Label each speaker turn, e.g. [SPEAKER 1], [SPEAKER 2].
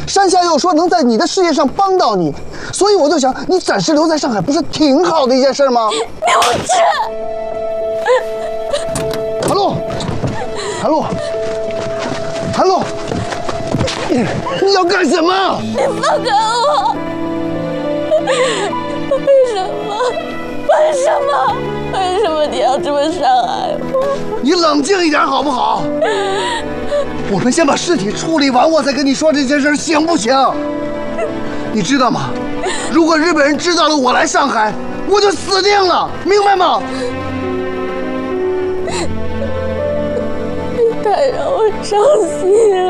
[SPEAKER 1] 山下又说能在你的事业上帮到你，所以我就想，你暂时留在上海不是挺好的一件事吗？
[SPEAKER 2] 刘志，
[SPEAKER 1] 韩露，韩露，韩露，你要干什么？
[SPEAKER 2] 你放开我！为什么你要这么伤害我？
[SPEAKER 1] 你冷静一点好不好？我们先把尸体处理完，我再跟你说这件事，行不行？你知道吗？如果日本人知道了我来上海，我就死定了，明白吗？
[SPEAKER 2] 你太让我伤心了。